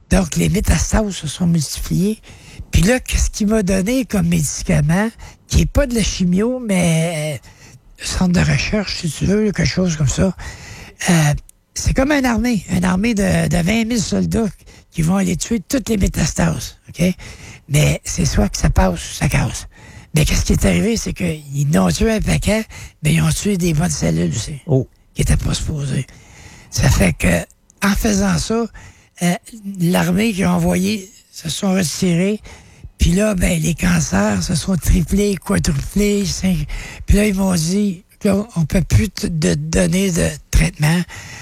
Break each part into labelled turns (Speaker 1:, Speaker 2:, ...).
Speaker 1: Donc, les métastases se sont multipliées. Puis là, qu'est-ce qu'il m'a donné comme médicament, qui n'est pas de la chimio, mais centre de recherche, si tu veux, quelque chose comme ça. C'est comme une armée de 20 000 soldats qui vont aller tuer toutes les métastases, OK? Mais c'est soit que ça passe ou ça casse. Mais qu'est-ce qui est arrivé, c'est qu'ils n'ont tué un paquet, mais ils ont tué des bonnes cellules aussi, qui n'étaient pas supposées. Ça fait que, en faisant ça, l'armée qui a envoyé se sont retirés. Puis là, les cancers se sont triplés, quadruplés. Puis là, ils m'ont dit, là, on ne peut plus te donner de traitement.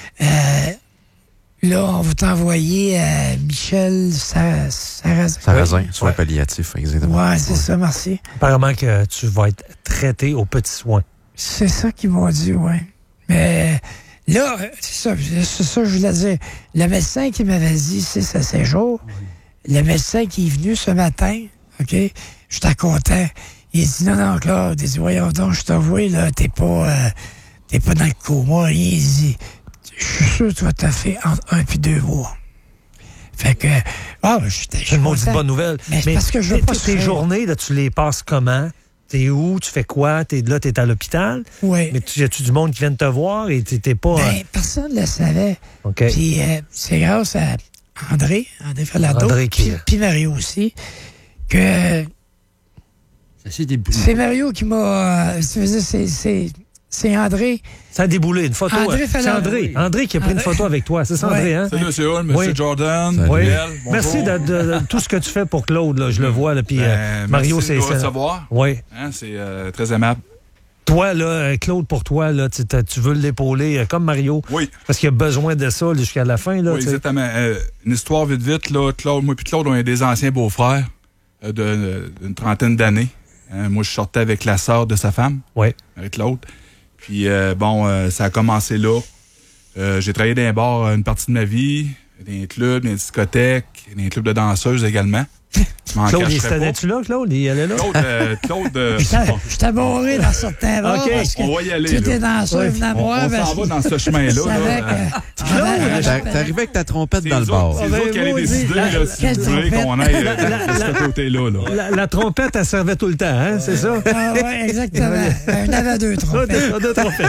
Speaker 1: Là, on va t'envoyer Michel
Speaker 2: Sarrazin, soins palliatifs, exactement.
Speaker 1: Oui, c'est ça, merci.
Speaker 3: Apparemment que tu vas être traité aux petits soins.
Speaker 1: C'est ça qu'ils m'ont dit, oui. Mais là, c'est ça que je voulais dire. Le médecin qui m'avait dit 6 à 7 jours, le médecin qui est venu ce matin, OK, j'étais content. Il dit, non, Claude, il dit, voyons donc, je t'avoue, là, t'es pas dans le coma, rien. Il dit, je suis sûr que tu vas te faire entre 1 et 2 mois. Fait que, j'étais
Speaker 3: C'est une maudite bonne nouvelle.
Speaker 1: Mais parce que je veux pas
Speaker 3: tes journées, là, tu les passes comment? T'es où? Tu fais quoi? Là, t'es à l'hôpital?
Speaker 1: Oui.
Speaker 3: Mais y a-tu du monde qui vient de te voir et t'es pas...
Speaker 1: personne ne le savait.
Speaker 3: OK.
Speaker 1: Puis c'est grâce à André Falardeau, puis Mario aussi, que... C'est Mario qui m'a... C'est André.
Speaker 3: Ça a déboulé, une photo. C'est André qui a pris une photo avec toi. C'est ça, André, hein?
Speaker 4: Salut, M. Hull, M. Jordan.
Speaker 3: Oui.
Speaker 4: Miel,
Speaker 3: merci de tout ce que tu fais pour Claude. Là, je le vois. Là, puis Mario,
Speaker 4: c'est... Merci de nous recevoir.
Speaker 3: Oui.
Speaker 4: Hein, c'est très aimable.
Speaker 3: Toi, là, Claude, pour toi, là, tu veux l'épauler comme Mario.
Speaker 4: Oui.
Speaker 3: Parce qu'il a besoin de ça jusqu'à la fin. Là,
Speaker 4: oui, exactement. Une histoire vite, là. Claude, moi et Claude, on est des anciens beaux-frères d'une trentaine d'années. Moi, je sortais avec la sœur de sa femme, avec Claude. Puis, ça a commencé là. J'ai travaillé dans les bars une partie de ma vie, dans les clubs, dans les discothèques, dans les clubs de danseuses également.
Speaker 3: Claude, il était-tu là, Claude? Il allait là?
Speaker 4: Claude...
Speaker 1: Je t'ai barré dans certains bars parce que
Speaker 4: on va y aller,
Speaker 1: tu es danseur, venant moi.
Speaker 4: On s'en va dans ce chemin-là.
Speaker 2: T'es arrivé avec ta trompette dans le bar.
Speaker 4: C'est eux qui allaient décider si vous voulez qu'on aille de ce côté-là.
Speaker 3: La trompette, elle servait tout le temps, hein? C'est ça?
Speaker 1: Ah oui, exactement. On avait 2 trompettes.
Speaker 3: 2 trompettes.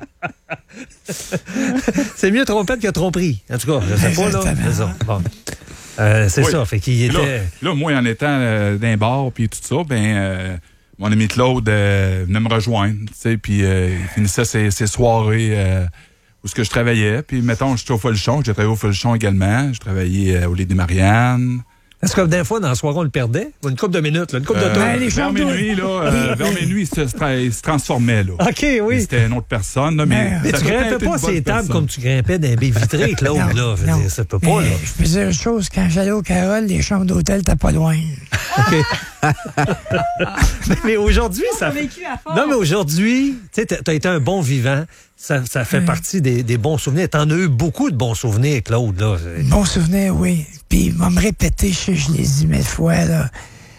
Speaker 3: C'est mieux trompette que tromperie. En tout cas, je sais pas, là. C'est ça. Bon. C'est ça, fait qu'il était...
Speaker 4: Là, moi, en étant dans un bar puis tout ça, mon ami Claude venait me rejoindre, tu sais, puis il finissait ses soirées où ce que je travaillais. Puis, mettons, j'étais au Folichon, j'ai travaillé au Folichon également, je travaillais au Lit des Mariannes.
Speaker 3: Est-ce que des fois, dans le soir, on le perdait? Une couple de minutes, là, une couple de temps.
Speaker 4: Vers minuit, il se transformait. Là.
Speaker 3: OK, oui.
Speaker 4: C'était une autre personne. Là, mais
Speaker 3: tu grimpais pas ces tables comme tu grimpais dans les baies vitrées, Claude.
Speaker 1: Non,
Speaker 3: là. Dire, ça peut pas. Là.
Speaker 1: Je faisais une chose, quand j'allais au Carole, les chambres d'hôtel, t'as pas loin.
Speaker 3: OK. mais aujourd'hui, ça... Non, mais aujourd'hui, tu sais, t'as été un bon vivant. Ça fait partie des bons souvenirs. T'en as eu beaucoup de bons souvenirs, Claude. Là.
Speaker 1: Bons souvenirs, oui. Puis il va me répéter, je l'ai dit 1000 fois, là.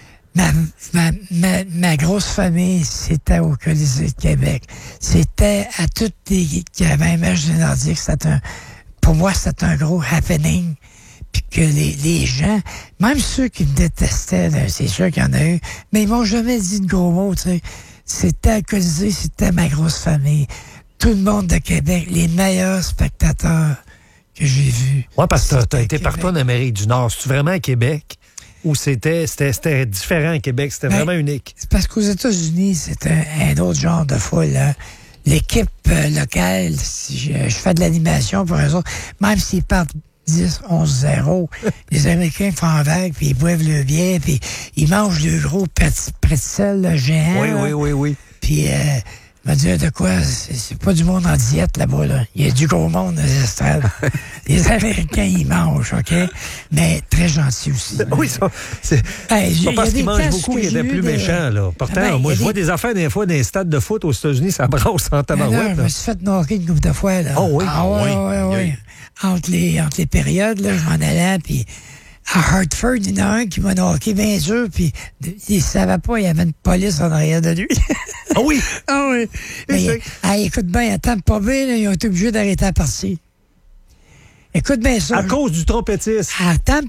Speaker 1: Ma grosse famille, c'était au Colisée de Québec. C'était à toutes les qui avaient un match de Nordique. Pour moi, c'était un gros happening. Puis que les gens, même ceux qui me détestaient, là, c'est sûr qu'il y en a eu, mais ils m'ont jamais dit de gros mots, tu sais. C'était à Colisée, c'était ma grosse famille. Tout le monde de Québec, les meilleurs spectateurs que j'ai vus.
Speaker 3: Oui, parce que tu as été partout en Amérique du Nord. C'est-tu vraiment à Québec? Ou c'était différent à Québec? C'était vraiment unique?
Speaker 1: C'est parce qu'aux États-Unis, c'est un autre genre de foule. Hein. L'équipe locale, si je fais de l'animation pour eux autres, même s'ils partent 10, 11-0, les Américains font en vague, puis ils boivent le bière, puis ils mangent le gros pretzel géant.
Speaker 3: Oui.
Speaker 1: Puis... m'a dit de quoi, c'est pas du monde en diète là-bas, là. Il y a du gros monde dans les estrades. Les Américains, ils mangent, OK? Mais très gentils aussi.
Speaker 3: Oui, ça, c'est pas parce qu'ils mangent beaucoup qu'ils étaient plus méchants, là. Pourtant, moi, je vois des affaires des fois dans les stades de foot aux États-Unis, ça brasse en tabarouette.
Speaker 1: Je me suis fait narrer une couple de fois, là.
Speaker 3: Oh oui?
Speaker 1: Oui. Entre les périodes, là, je m'en allais, puis... À Hartford, il y en a un qui m'a knocké bien sûr, puis il ne savait pas, il y avait une police en arrière de lui.
Speaker 3: Ah oui?
Speaker 1: Ah oui. Mais, écoute bien, à Tampa Bay, là, ils ont été obligés d'arrêter la partie. Écoute bien ça.
Speaker 3: À cause du trompettiste.
Speaker 1: À Tampa